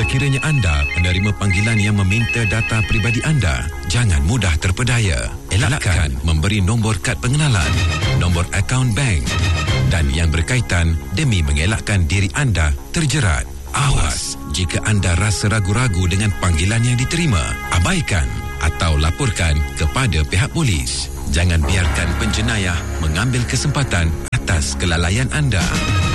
Sekiranya anda menerima panggilan yang meminta data peribadi anda, jangan mudah terpedaya. Elakkan memberi nombor kad pengenalan, nombor akaun bank dan yang berkaitan demi mengelakkan diri anda terjerat. Awas, jika anda rasa ragu-ragu dengan panggilan yang diterima, abaikan atau laporkan kepada pihak polis. Jangan biarkan penjenayah mengambil kesempatan atas kelalaian anda.